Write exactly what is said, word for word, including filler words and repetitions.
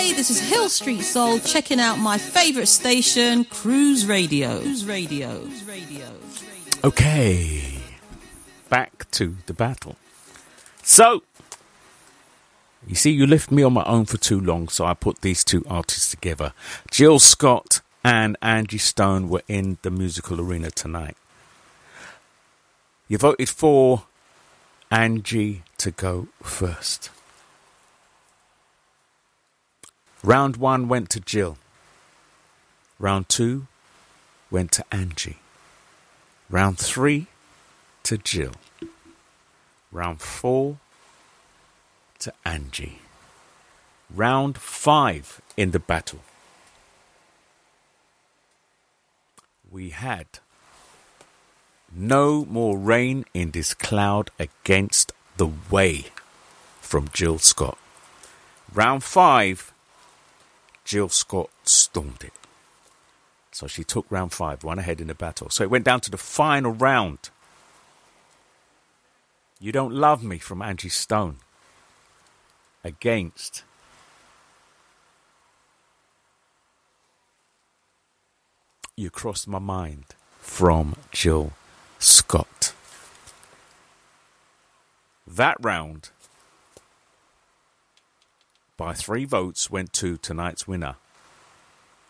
Hey, this is Hill Street Soul, checking out my favourite station, Cruise Radio. Cruise Radio. Cruise Radio. Okay, back to the battle. So, you see, you left me on my own for too long, so I put these two artists together. Jill Scott and Angie Stone were in the musical arena tonight. You voted for Angie to go first. Round one went to Jill. Round two went to Angie. Round three to Jill. Round four to Angie. Round five in the battle. We had No More Rain in This Cloud Against the Way from Jill Scott. Round five, Jill Scott stormed it. So she took round five, won ahead in the battle. So it went down to the final round. You Don't Love Me from Angie Stone against You Crossed My Mind from Jill Scott. That round, by three votes, went to tonight's winner,